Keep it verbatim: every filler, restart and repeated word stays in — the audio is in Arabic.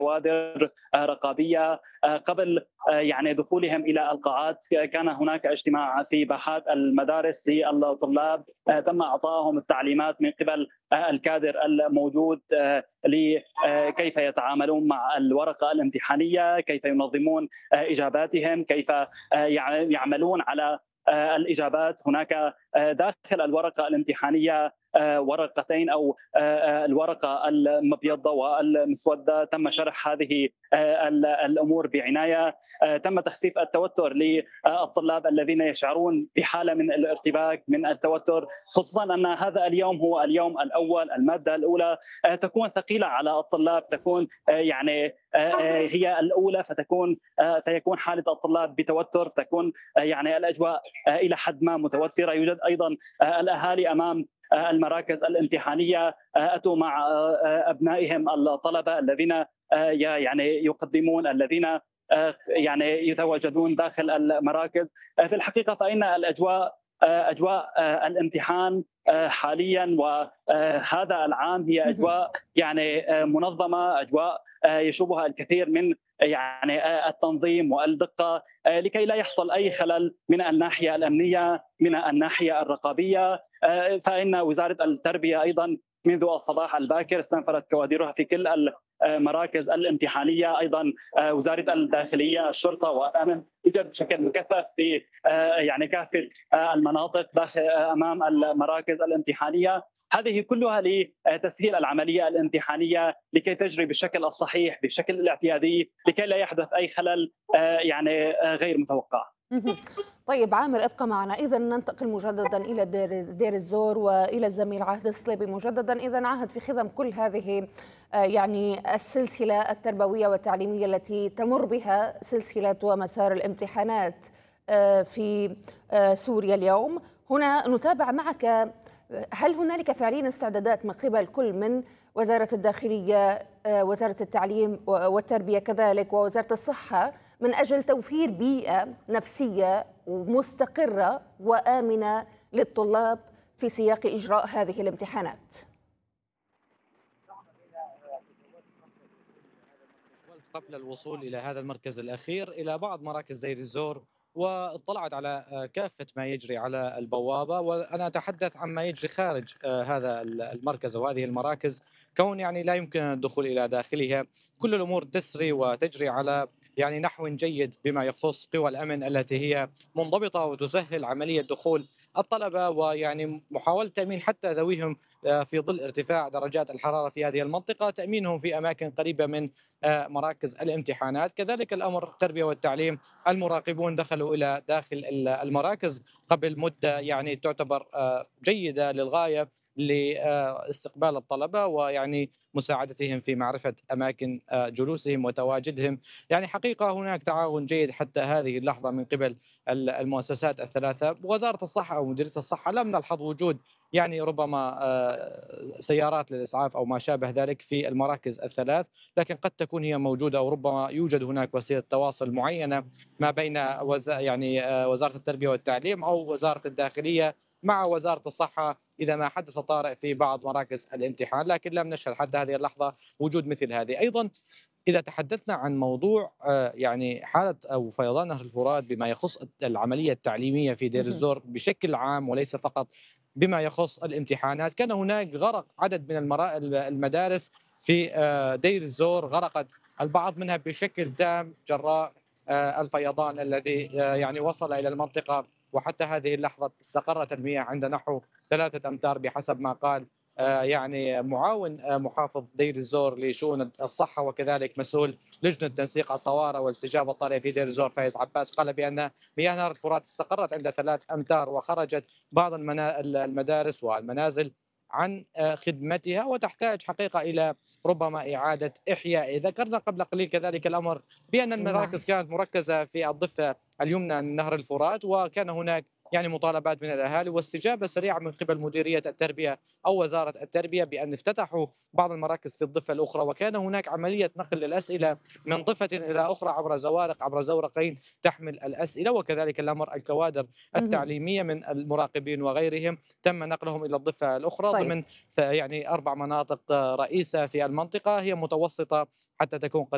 كوادر رقابية قبل يعني دخولهم إلى القاعات. كان هناك اجتماع في باحات المدارس للطلاب، تم إعطائهم التعليمات من قبل الكادر الموجود لكيف يتعاملون مع الورقة الامتحانية، كيف ينظمون إجاباتهم، كيف يعملون على الإجابات. هناك داخل الورقة الامتحانية ورقتين أو الورقة المبيضة والمسودة، تم شرح هذه الأمور بعناية. تم تخفيف التوتر للطلاب الذين يشعرون بحالة من الارتباك من التوتر، خصوصا أن هذا اليوم هو اليوم الأول. المادة الأولى تكون ثقيلة على الطلاب، تكون يعني هي الأولى، فتكون سيكون حالة الطلاب بتوتر، تكون يعني الأجواء إلى حد ما متوترة. يوجد أيضا الأهالي أمام المراكز الامتحانية، أتوا مع أبنائهم الطلبة الذين يعني يقدمون، الذين يعني يتواجدون داخل المراكز. في الحقيقة فإن الأجواء أجواء الامتحان حاليا وهذا العام هي أجواء يعني منظمة، أجواء يشوبها الكثير من يعني التنظيم والدقة، لكي لا يحصل أي خلل من الناحية الأمنية، من الناحية الرقابية. فإن وزارة التربية أيضا منذ الصباح الباكر استنفرت كوادرها في كل المراكز الامتحانية. أيضا وزارة الداخلية، الشرطة والأمن يوجد بشكل مكثف في يعني كافة المناطق داخل أمام المراكز الامتحانية. هذه كلها لتسهيل العملية الامتحانية لكي تجري بالشكل الصحيح بالشكل الاعتيادي، لكي لا يحدث أي خلل يعني غير متوقع. طيب عامر، ابقى معنا. إذا ننتقل مجددا إلى دير, دير الزور وإلى الزميل عهد الصليبي مجددا. إذا عهد، في خضم كل هذه يعني السلسلة التربوية والتعليمية التي تمر بها سلسلة ومسار الامتحانات في سوريا اليوم، هنا نتابع معك، هل هنالك فعليا استعدادات من قبل كل من وزارة الداخلية، وزارة التعليم والتربية كذلك، ووزارة الصحة، من أجل توفير بيئة نفسية مستقرة وآمنة للطلاب في سياق إجراء هذه الامتحانات؟ قبل الوصول إلى هذا المركز الأخير إلى بعض مراكز دير الزور، واطلعت على كافة ما يجري على البوابة، وأنا أتحدث عما يجري خارج هذا المركز وهذه المراكز، كون يعني لا يمكن الدخول إلى داخلها. كل الأمور تسري وتجري على يعني نحو جيد بما يخص قوى الأمن التي هي منضبطة وتسهل عملية دخول الطلبة، ويعني محاولة تأمين حتى ذويهم في ظل ارتفاع درجات الحرارة في هذه المنطقة، تأمينهم في أماكن قريبة من مراكز الامتحانات. كذلك الأمر التربية والتعليم، المراقبون دخلوا إلى داخل المراكز قبل مدة يعني تعتبر جيدة للغاية لاستقبال الطلبة ويعني مساعدتهم في معرفة أماكن جلوسهم وتواجدهم. يعني حقيقة هناك تعاون جيد حتى هذه اللحظة من قبل المؤسسات الثلاثة. وزارة الصحة أو مديرية الصحة لم نلحظ وجود يعني ربما سيارات للإسعاف أو ما شابه ذلك في المراكز الثلاث، لكن قد تكون هي موجودة أو ربما يوجد هناك وسيلة تواصل معينة ما بين وز... يعني وزارة التربية والتعليم أو وزارة الداخلية مع وزارة الصحة إذا ما حدث طارئ في بعض مراكز الامتحان، لكن لم نشهد حتى هذه اللحظة وجود مثل هذه. أيضا إذا تحدثنا عن موضوع يعني حالة أو فيضان نهر الفرات بما يخص العملية التعليمية في دير الزور بشكل عام وليس فقط بما يخص الامتحانات، كان هناك غرق عدد من المدارس في دير الزور، غرقت البعض منها بشكل تام جراء الفيضان الذي يعني وصل إلى المنطقة، وحتى هذه اللحظة استقرت المياه عند نحو ثلاثة أمتار بحسب ما قال يعني معاون محافظ دير الزور لشؤون الصحة وكذلك مسؤول لجنة تنسيق الطوارئ والاستجابة الطارئة في دير الزور فايز عباس، قال بأن مياه نهر الفرات استقرت عند ثلاث أمتار وخرجت بعض المدارس والمنازل عن خدمتها وتحتاج حقيقة إلى ربما إعادة إحياء. ذكرنا قبل قليل كذلك الأمر بأن المراكز كانت مركزة في الضفة اليمنى من نهر الفرات، وكان هناك يعني مطالبات من الأهالي واستجابة سريعة من قبل مديرية التربية أو وزارة التربية بأن افتتحوا بعض المراكز في الضفة الأخرى، وكان هناك عملية نقل الأسئلة من ضفة إلى أخرى عبر زوارق عبر زورقين تحمل الأسئلة، وكذلك الأمر الكوادر التعليمية من المراقبين وغيرهم تم نقلهم إلى الضفة الأخرى طيب. ضمن يعني أربع مناطق رئيسة في المنطقة هي متوسطة حتى تكون